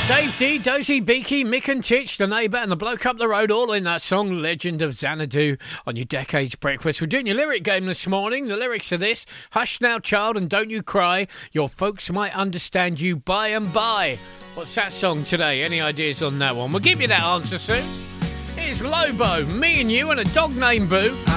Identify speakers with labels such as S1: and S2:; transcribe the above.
S1: Dave D, Dozy, Beaky, Mick and Titch, the neighbour and the bloke up the road, all in that song, Legend of Xanadu, on your Decades Breakfast. We're doing your lyric game this morning. The lyrics are this: Hush now, child, and don't you cry. Your folks might understand you by and by. What's that song today? Any ideas on that one? We'll give you that answer soon. Here's Lobo, Me and You, and a dog named Boo.